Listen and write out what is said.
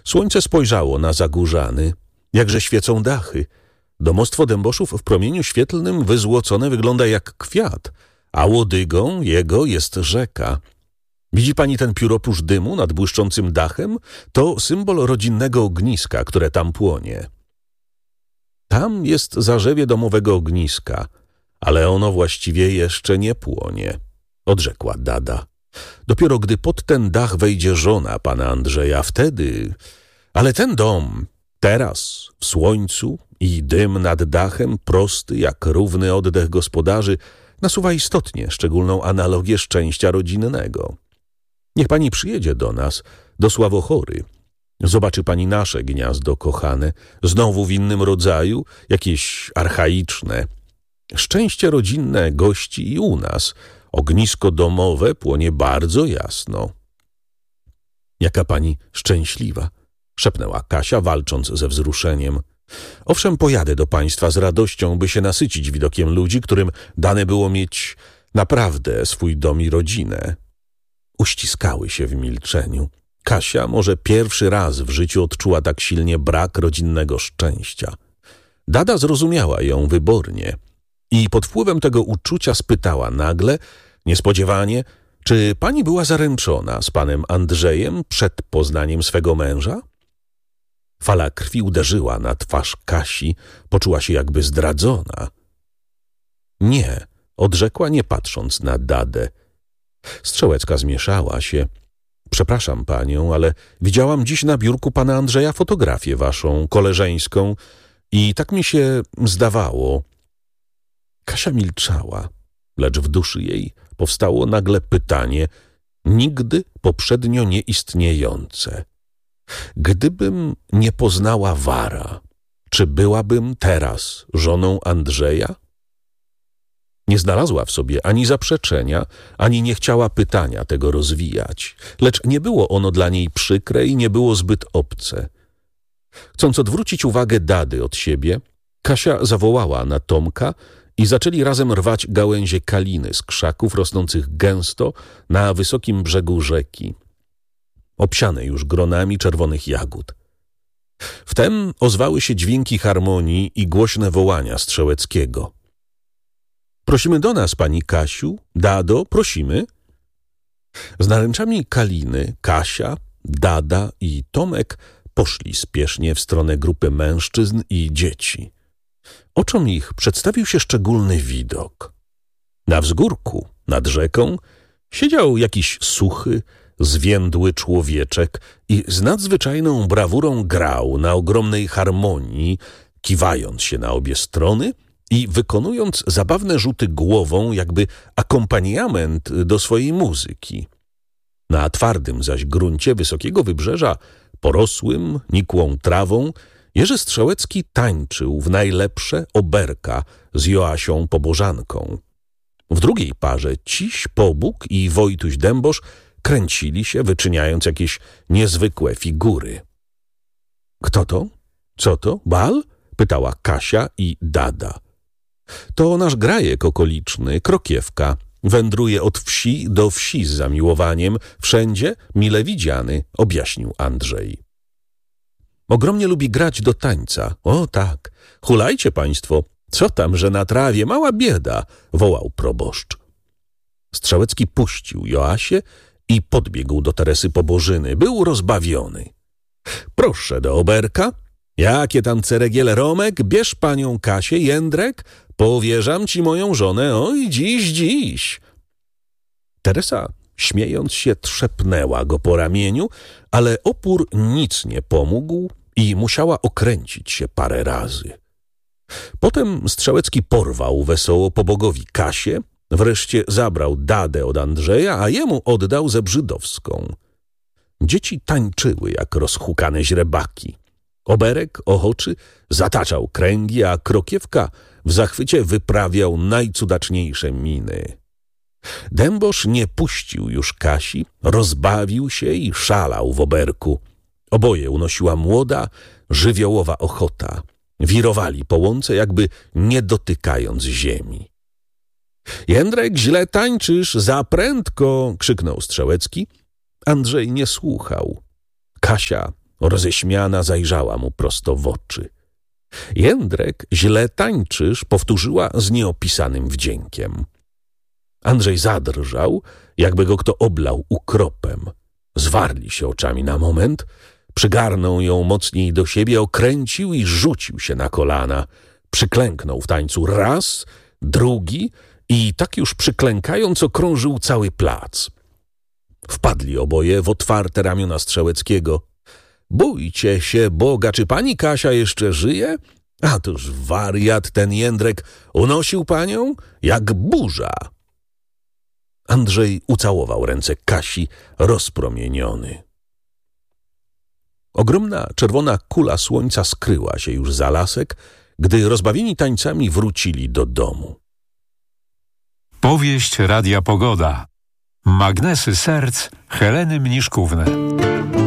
Słońce spojrzało na Zagórzany, jakże świecą dachy. Domostwo Dęboszów w promieniu świetlnym wyzłocone wygląda jak kwiat, a łodygą jego jest rzeka. Widzi pani ten pióroprócz dymu nad błyszczącym dachem? To symbol rodzinnego ogniska, które tam płonie. Tam jest zarzewie domowego ogniska, ale ono właściwie jeszcze nie płonie, odrzekła Dada. Dopiero gdy pod ten dach wejdzie żona pana Andrzeja, wtedy... Ale ten dom, teraz, w słońcu i dym nad dachem, prosty jak równy oddech gospodarzy, nasuwa istotnie szczególną analogię szczęścia rodzinnego. Niech pani przyjedzie do nas, do Sławochory. Zobaczy pani nasze gniazdo kochane, znowu w innym rodzaju, jakieś archaiczne. Szczęście rodzinne gości i u nas. Ognisko domowe płonie bardzo jasno. Jaka pani szczęśliwa, szepnęła Kasia, walcząc ze wzruszeniem. Owszem, pojadę do państwa z radością, by się nasycić widokiem ludzi, którym dane było mieć naprawdę swój dom i rodzinę. Uściskały się w milczeniu. Kasia może pierwszy raz w życiu odczuła tak silnie brak rodzinnego szczęścia. Dada zrozumiała ją wybornie i pod wpływem tego uczucia spytała nagle, niespodziewanie, czy pani była zaręczona z panem Andrzejem przed poznaniem swego męża? Fala krwi uderzyła na twarz Kasi, poczuła się jakby zdradzona. Nie, odrzekła, nie patrząc na Dadę. Strzałecka zmieszała się. Przepraszam panią, ale widziałam dziś na biurku pana Andrzeja fotografię waszą, koleżeńską i tak mi się zdawało. Kasia milczała, lecz w duszy jej powstało nagle pytanie, nigdy poprzednio nieistniejące. Gdybym nie poznała Wara, czy byłabym teraz żoną Andrzeja? Nie znalazła w sobie ani zaprzeczenia, ani nie chciała pytania tego rozwijać, lecz nie było ono dla niej przykre i nie było zbyt obce. Chcąc odwrócić uwagę Dady od siebie, Kasia zawołała na Tomka i zaczęli razem rwać gałęzie kaliny z krzaków rosnących gęsto na wysokim brzegu rzeki, obsiane już gronami czerwonych jagód. Wtem ozwały się dźwięki harmonii i głośne wołania Strzałeckiego. Prosimy do nas, pani Kasiu, Dado, prosimy. Z naręczami Kaliny, Kasia, Dada i Tomek poszli spiesznie w stronę grupy mężczyzn i dzieci. Oczom ich przedstawił się szczególny widok. Na wzgórku, nad rzeką, siedział jakiś suchy, zwiędły człowieczek i z nadzwyczajną brawurą grał na ogromnej harmonii, kiwając się na obie strony i wykonując zabawne rzuty głową, jakby akompaniament do swojej muzyki. Na twardym zaś gruncie wysokiego wybrzeża, porosłym, nikłą trawą, Jerzy Strzałecki tańczył w najlepsze oberka z Joasią Pobożanką. W drugiej parze Ciś Pobuk i Wojtuś Dębosz kręcili się, wyczyniając jakieś niezwykłe figury. Kto to? Co to? Bal? Pytała Kasia i Dada. To nasz grajek okoliczny, Krokiewka. Wędruje od wsi do wsi z zamiłowaniem, wszędzie mile widziany, objaśnił Andrzej. Ogromnie lubi grać do tańca. O tak, hulajcie państwo. Co tam, że na trawie mała bieda, wołał proboszcz. Strzałecki puścił Joasię i podbiegł do Teresy Pobożyny. Był rozbawiony. Proszę do oberka. Jakie tam ceregiele, Romek, bierz panią Kasię, Jędrek, powierzam ci moją żonę, oj, dziś. Teresa, śmiejąc się, trzepnęła go po ramieniu, ale opór nic nie pomógł i musiała okręcić się parę razy. Potem Strzałecki porwał wesoło pobogowi Kasię, wreszcie zabrał Dadę od Andrzeja, a jemu oddał Zebrzydowską. Dzieci tańczyły jak rozhukane źrebaki. Oberek ochoczy zataczał kręgi, a Krokiewka w zachwycie wyprawiał najcudaczniejsze miny. Dębosz nie puścił już Kasi, rozbawił się i szalał w oberku. Oboje unosiła młoda, żywiołowa ochota. Wirowali po łące, jakby nie dotykając ziemi. Jędrek, źle tańczysz, za prędko, krzyknął Strzałecki. Andrzej nie słuchał. Kasia Roześmiana zajrzała mu prosto w oczy. Jędrek, źle tańczysz, powtórzyła z nieopisanym wdziękiem. Andrzej zadrżał, jakby go kto oblał ukropem. Zwarli się oczami na moment, przygarnął ją mocniej do siebie, okręcił i rzucił się na kolana. Przyklęknął w tańcu raz, drugi i tak już przyklękając okrążył cały plac. Wpadli oboje w otwarte ramiona Strzałeckiego. Bójcie się Boga, czy pani Kasia jeszcze żyje? A toż wariat ten Jędrek unosił panią jak burza. Andrzej ucałował ręce Kasi, rozpromieniony. Ogromna czerwona kula słońca skryła się już za lasek, gdy rozbawieni tańcami wrócili do domu. Powieść Radia Pogoda. Magnesy serc Heleny Mniszkówny.